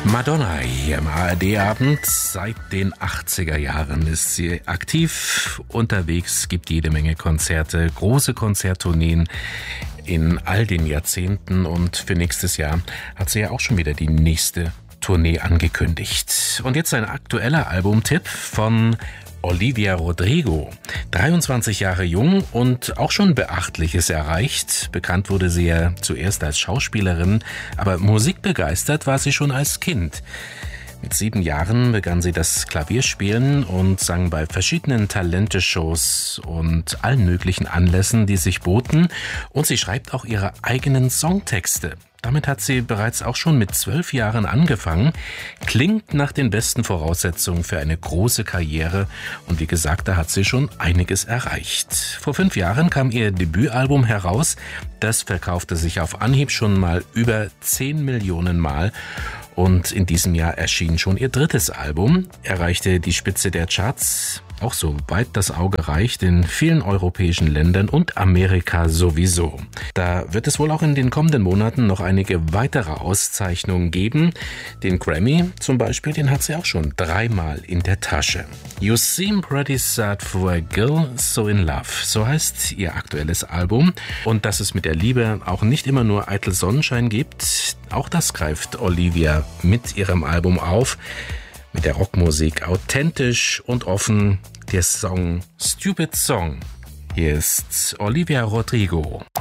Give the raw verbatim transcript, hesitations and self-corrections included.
Madonna hier im A R D-Abend. Seit den achtziger Jahren ist sie aktiv unterwegs, gibt jede Menge Konzerte, große Konzerttourneen in all den Jahrzehnten, und für nächstes Jahr hat sie ja auch schon wieder die nächste Tournee angekündigt. Und jetzt ein aktueller Albumtipp von Olivia Rodrigo. dreiundzwanzig Jahre jung und auch schon Beachtliches erreicht. Bekannt wurde sie ja zuerst als Schauspielerin, aber musikbegeistert war sie schon als Kind. Mit sieben Jahren begann sie das Klavierspielen und sang bei verschiedenen Talente-Shows und allen möglichen Anlässen, die sich boten. Und sie schreibt auch ihre eigenen Songtexte. Damit hat sie bereits auch schon mit zwölf Jahren angefangen, klingt nach den besten Voraussetzungen für eine große Karriere, und wie gesagt, da hat sie schon einiges erreicht. Vor fünf Jahren kam ihr Debütalbum heraus, das verkaufte sich auf Anhieb schon mal über zehn Millionen Mal, und in diesem Jahr erschien schon ihr drittes Album, erreichte die Spitze der Charts, auch so weit das Auge reicht, in vielen europäischen Ländern und Amerika sowieso. Da wird es wohl auch in den kommenden Monaten noch einige weitere Auszeichnungen geben. Den Grammy zum Beispiel, den hat sie auch schon dreimal in der Tasche. You Seem Pretty Sad for a Girl So in Love, so heißt ihr aktuelles Album. Und dass es mit der Liebe auch nicht immer nur eitel Sonnenschein gibt, auch das greift Olivia mit ihrem Album auf. Mit der Rockmusik authentisch und offen, der Song Stupid Song. Hier ist Olivia Rodrigo.